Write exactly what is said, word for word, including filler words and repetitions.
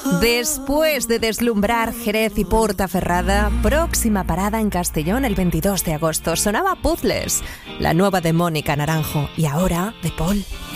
Después de deslumbrar Jerez y Portaferrada, próxima parada en Castellón el veintidós de agosto. Sonaba Puzzles, la nueva de Mónica Naranjo y ahora de Paul.